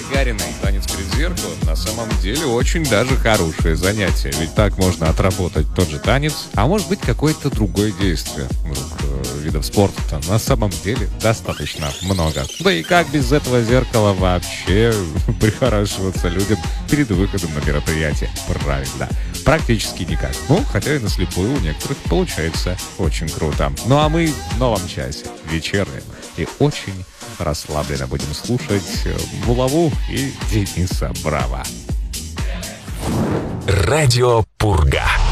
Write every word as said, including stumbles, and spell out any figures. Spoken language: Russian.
Гагариной танец перед зеркалом на самом деле очень даже хорошее занятие. Ведь так можно отработать тот же танец, а может быть какое-то другое действие. Вдруг э, видов спорта на самом деле достаточно много. Да и как без этого зеркала вообще прихорашиваться людям перед выходом на мероприятие? Правильно. Практически никак. Ну, хотя и на слепую у некоторых получается очень круто. Ну а мы в новом часе, вечернем, и очень расслабленно будем слушать Булаву и Дениса Браво. Радио Пурга.